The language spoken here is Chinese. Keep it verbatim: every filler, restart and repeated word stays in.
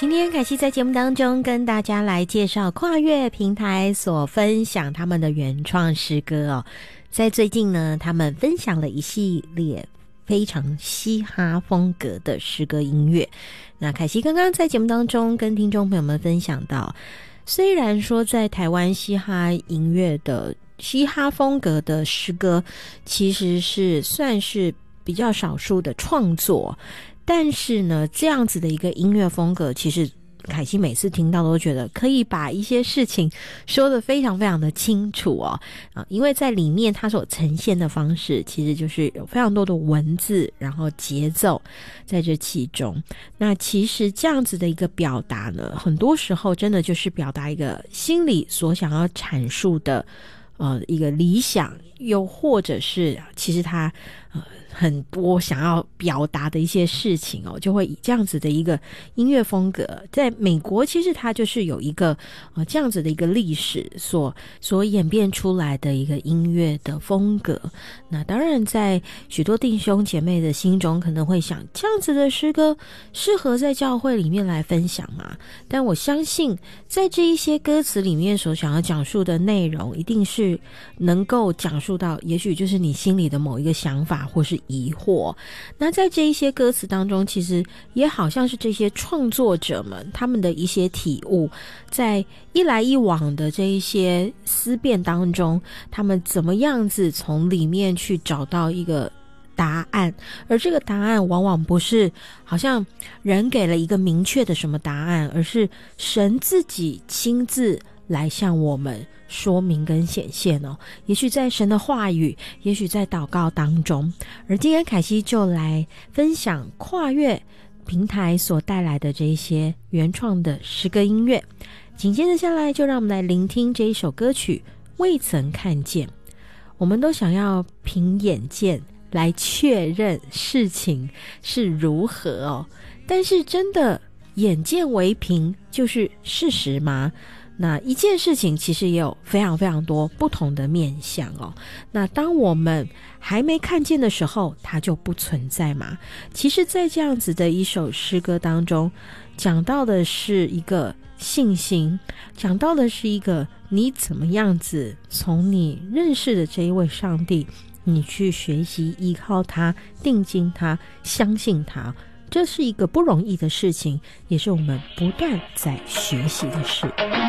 今天凯西在节目当中跟大家来介绍跨越平台所分享他们的原创诗歌哦。在最近呢，他们分享了一系列非常嘻哈风格的诗歌音乐。那凯西刚刚在节目当中跟听众朋友们分享到，虽然说在台湾嘻哈音乐的嘻哈风格的诗歌其实是算是比较少数的创作，但是呢，这样子的一个音乐风格，其实凯西每次听到都觉得可以把一些事情说得非常非常的清楚哦，啊，因为在里面它所呈现的方式，其实就是有非常多的文字，然后节奏在这其中。那其实这样子的一个表达呢，很多时候真的就是表达一个心里所想要阐述的呃一个理想，又或者是其实他呃很多想要表达的一些事情哦，就会以这样子的一个音乐风格。在美国其实它就是有一个呃这样子的一个历史所所演变出来的一个音乐的风格。那当然在许多弟兄姐妹的心中可能会想，这样子的诗歌适合在教会里面来分享吗？但我相信在这一些歌词里面所想要讲述的内容，一定是能够讲述到也许就是你心里的某一个想法或是疑惑。那在这一些歌词当中，其实也好像是这些创作者们他们的一些体悟，在一来一往的这一些思辨当中，他们怎么样子从里面去找到一个答案。而这个答案往往不是好像人给了一个明确的什么答案，而是神自己亲自来向我们说明跟显现哦。也许在神的话语，也许在祷告当中。而今天凯西就来分享跨越平台所带来的这些原创的诗歌音乐。紧接着下来，就让我们来聆听这一首歌曲《未曾看见》。我们都想要凭眼见来确认事情是如何哦，但是真的眼见为凭就是事实吗？那一件事情其实也有非常非常多不同的面向哦。那当我们还没看见的时候，它就不存在嘛。其实在这样子的一首诗歌当中，讲到的是一个信心，讲到的是一个你怎么样子从你认识的这一位上帝，你去学习依靠他，定睛他，相信他。这是一个不容易的事情，也是我们不断在学习的事。